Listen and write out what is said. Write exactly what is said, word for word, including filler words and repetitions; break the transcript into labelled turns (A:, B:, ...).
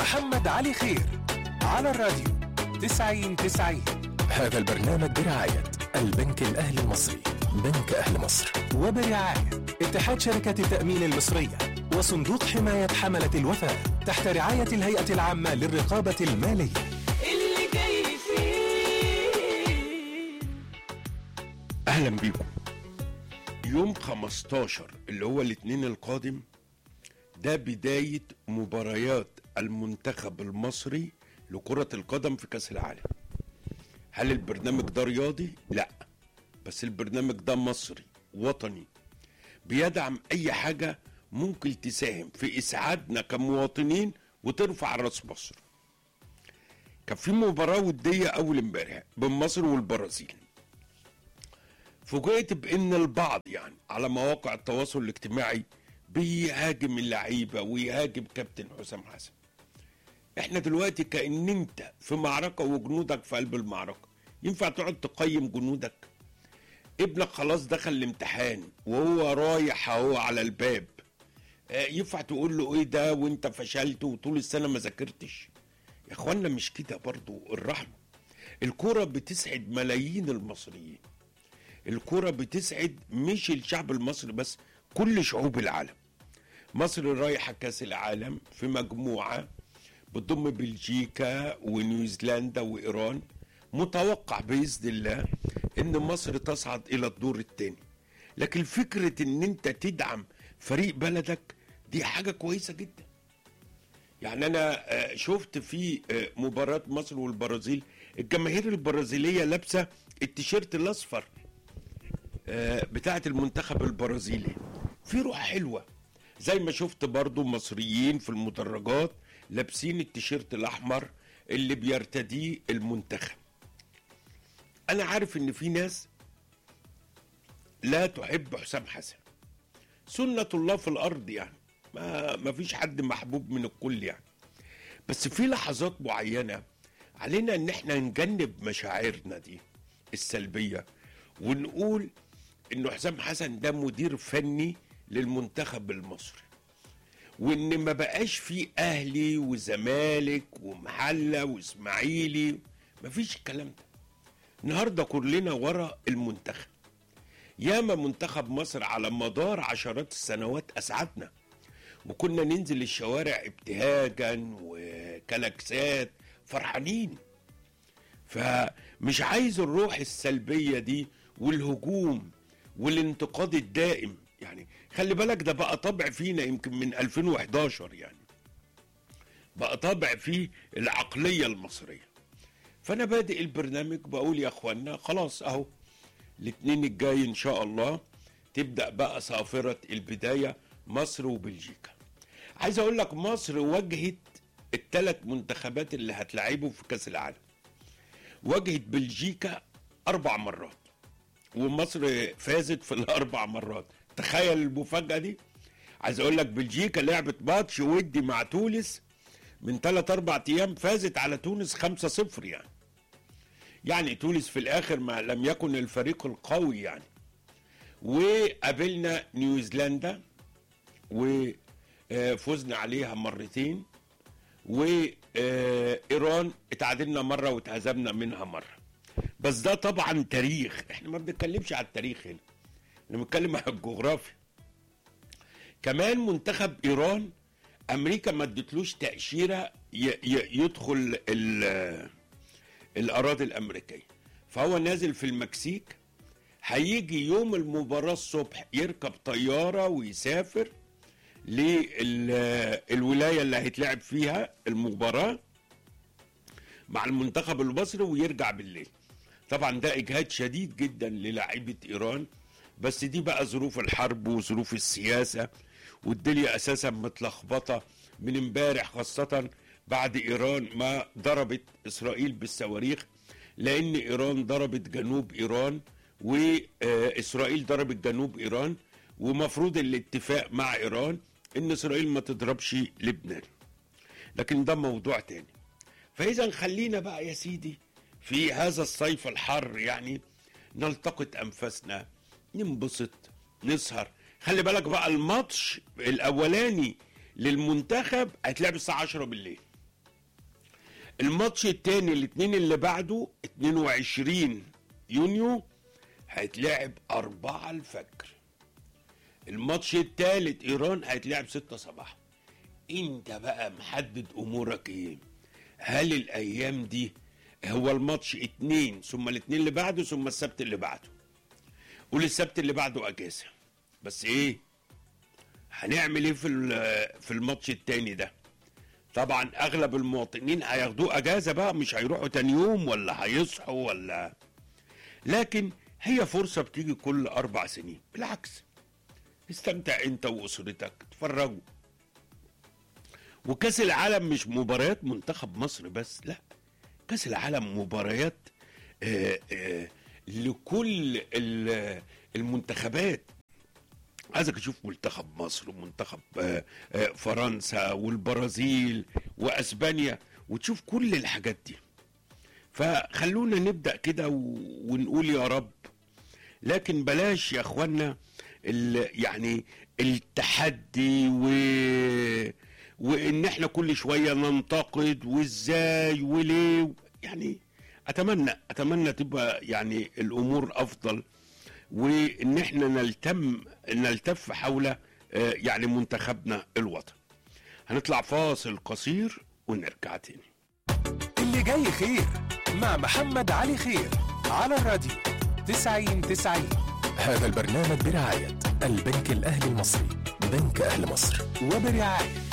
A: محمد علي خير على الراديو تسعين تسعين. هذا البرنامج برعاية البنك الأهلي المصري، بنك أهل مصر، وبرعاية اتحاد شركات التأمين المصرية وصندوق حماية حملة الوفاء تحت رعاية الهيئة العامة للرقابة المالية.
B: اللي جاي فيه.
C: أهلا بيكم. يوم خمستاشر اللي هو الاثنين القادم ده بداية مباريات المنتخب المصري لكرة القدم في كأس العالم. هل البرنامج ده رياضي؟ لا، بس البرنامج ده مصري وطني بيدعم اي حاجة ممكن تساهم في اسعادنا كمواطنين وترفع راس مصر. كان في مباراة ودية اول امبارح بين مصر والبرازيل. فوجئت بان البعض يعني على مواقع التواصل الاجتماعي بيهاجم اللعيبة ويهاجم كابتن حسام حسن. احنا دلوقتي كأن انت في معركة وجنودك في قلب المعركة. ينفع تقعد تقيم جنودك؟ ابنك خلاص دخل الامتحان وهو رايح اهو على الباب، اه ينفع تقول له ايه ده وانت فشلت وطول السنة ما ذاكرتش؟ يا اخوانا مش كده برضو الرحمة. الكرة بتسعد ملايين المصريين. الكرة بتسعد مش الشعب المصري بس، كل شعوب العالم. مصر رايحة كاس العالم في مجموعة بتضم بلجيكا ونيوزيلندا وإيران. متوقع بإذن الله إن مصر تصعد إلى الدور الثاني. لكن فكرة إن أنت تدعم فريق بلدك دي حاجة كويسة جدا. يعني أنا شفت في مباراة مصر والبرازيل الجماهير البرازيلية لابسة التيشيرت الأصفر بتاعة المنتخب البرازيلي، في روح حلوة. زي ما شفت برضو مصريين في المدرجات لابسين التيشيرت الأحمر اللي بيرتديه المنتخب. أنا عارف إن في ناس لا تحب حسام حسن، سنة الله في الأرض يعني، ما, ما فيش حد محبوب من الكل يعني. بس في لحظات معينة علينا إن احنا نجنب مشاعرنا دي السلبية ونقول إنه حسام حسن ده مدير فني للمنتخب المصري، وإن ما بقاش فيه أهلي وزمالك ومحلة وإسماعيلي. ما فيش الكلام ده. النهاردة كلنا ورا المنتخب. ياما منتخب مصر على مدار عشرات السنوات أسعدنا، وكنا ننزل الشوارع ابتهاجا وكلاكسات فرحانين. فمش عايز الروح السلبية دي والهجوم والانتقاد الدائم. يعني خلي بالك ده بقى طبع فينا يمكن من ألفين وإحداشر، يعني بقى طبع فيه العقلية المصرية. فأنا بادئ البرنامج بقول يا أخوانا خلاص أهو الاثنين الجاي إن شاء الله تبدأ بقى صافرة البداية مصر وبلجيكا. عايز أقول لك مصر واجهت الثلاث منتخبات اللي هتلعبوا في كأس العالم. واجهت بلجيكا أربع مرات ومصر فازت في الأربع مرات. تخيل المفاجأة دي. عايز أقول لك بلجيكا لعبت ماتش ودي مع تونس من ثلاث أربع أيام، فازت على تونس خمسة صفر. يعني يعني تونس في الآخر ما لم يكن الفريق القوي يعني. وقابلنا نيوزيلندا وفوزنا عليها مرتين، وإيران اتعادلنا مرة واتهزمنا منها مرة. بس ده طبعا تاريخ، احنا ما بنتكلمش على التاريخ هنا، احنا بنتكلم على الجغرافيا. كمان منتخب إيران أمريكا ما ادتلوش تأشيرة يدخل الأراضي الأمريكية، فهو نازل في المكسيك. هيجي يوم المباراة الصبح يركب طيارة ويسافر للولاية اللي هيتلعب فيها المباراة مع المنتخب المصري ويرجع بالليل. طبعا ده إجهاد شديد جدا للاعيبة إيران، بس دي بقى ظروف الحرب وظروف السياسة، والدنيا أساسا متلخبطة من امبارح، خاصة بعد إيران ما ضربت إسرائيل بالصواريخ، لأن إيران ضربت جنوب إيران وإسرائيل ضربت جنوب إيران، ومفروض الاتفاق مع إيران إن إسرائيل ما تضربش لبنان. لكن ده موضوع تاني. فإذا خلينا بقى يا سيدي في هذا الصيف الحر يعني نلتقط أنفاسنا، ننبسط، نسهر. خلي بالك بقى الماتش الأولاني للمنتخب هيتلعب الساعة عشرة بالليل. الماتش التاني الاثنين اللي بعده اتنين وعشرين يونيو هيتلعب أربعة الفجر. الماتش التالت ايران هيتلعب ستة صباحا. انت بقى محدد امورك ايه؟ هل الايام دي هو الماتش اتنين ثم الاتنين اللي بعده ثم السبت اللي بعده؟ قول السبت اللي بعده اجازه، بس ايه هنعمل ايه في في الماتش التاني ده؟ طبعا اغلب المواطنين هياخدوه اجازه بقى، مش هيروحوا تاني يوم ولا هيصحوا ولا، لكن هي فرصه بتيجي كل اربع سنين. بالعكس استمتع انت واسرتك، تفرجوا. وكاس العالم مش مباريات منتخب مصر بس، لا، كاس العالم مباريات آآ آآ لكل المنتخبات. عايزك اشوف منتخب مصر ومنتخب آآ آآ فرنسا والبرازيل واسبانيا، وتشوف كل الحاجات دي. فخلونا نبدأ كده ونقول يا رب، لكن بلاش يا اخوانا يعني التحدي و وان احنا كل شويه ننتقد وازاي وليه. يعني اتمنى اتمنى تبقى يعني الامور افضل، وان احنا نلتم نلتف حول يعني منتخبنا الوطني. هنطلع فاصل قصير ونرجع تاني.
A: اللي جاي خير مع محمد علي خير على الراديو تسعين تسعين. هذا البرنامج برعاية البنك الأهلي المصري، بنك أهل مصر، وبرعاية